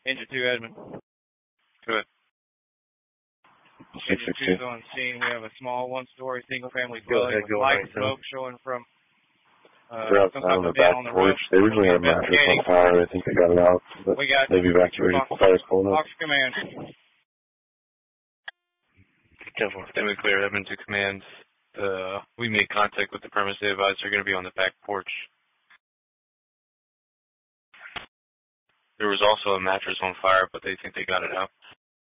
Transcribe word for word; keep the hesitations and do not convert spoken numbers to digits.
Engine two, Edmund. Go ahead. Engine two's on scene. We have a small one-story single-family dwelling with light smoke showing from uh, They're some outside type on the of van back on the porch. roof. They originally had a mattress on fire. I think they got it out, but we got they've evacuated. Fox, Fire's pulling up. Fox Command. Then we clear Edmund to command. Uh, we made contact with the premise. They advised they're going to be on the back porch. There was also a mattress on fire, but they think they got it out.